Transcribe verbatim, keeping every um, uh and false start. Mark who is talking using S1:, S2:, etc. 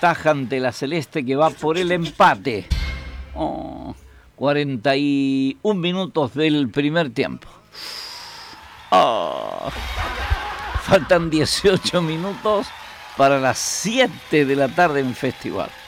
S1: ventaja ante la Celeste, que va por el empate. Oh, cuarenta y un minutos del primer tiempo. Oh, faltan dieciocho minutos para las siete de la tarde en Festival.